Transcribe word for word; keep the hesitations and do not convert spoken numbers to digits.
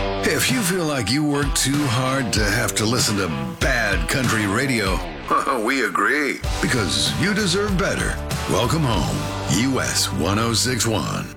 If you feel like you work too hard to have to listen to bad country radio, we agree. Because you deserve better. Welcome home, U S one oh six one.